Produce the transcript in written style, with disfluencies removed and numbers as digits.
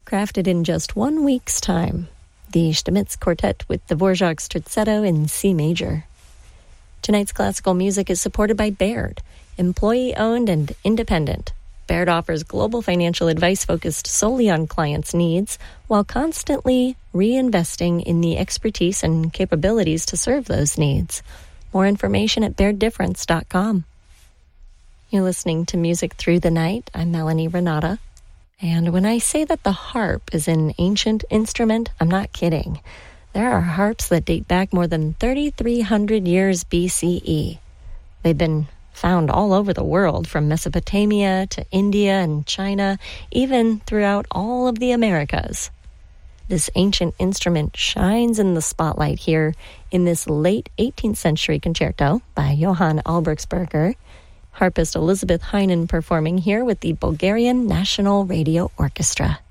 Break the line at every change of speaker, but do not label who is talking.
crafted in just 1 week's time. The Stamitz Quartet with the Dvorak Strizzetto in C major. Tonight's classical music is supported by Baird, employee-owned and independent. Baird offers global financial advice focused solely on clients' needs, while constantly reinvesting in the expertise and capabilities to serve those needs. More information at BairdDifference.com. You're listening to Music Through the Night. I'm Melanie Renata. And when I say that the harp is an ancient instrument, I'm not kidding. There are harps that date back more than 3,300 years BCE. They've been found all over the world, from Mesopotamia to India and China, even throughout all of the Americas. This ancient instrument shines in the spotlight here in this late 18th century concerto by Johann Albrechtsberger. Harpist Elizabeth Heinen performing here with the Bulgarian National Radio Orchestra.